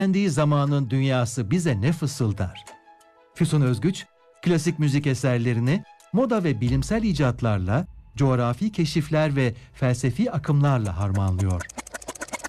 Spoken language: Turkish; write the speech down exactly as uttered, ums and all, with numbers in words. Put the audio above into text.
Kendi zamanın dünyası bize ne fısıldar? Füsun Özgüç, klasik müzik eserlerini moda ve bilimsel icatlarla, coğrafi keşifler ve felsefi akımlarla harmanlıyor.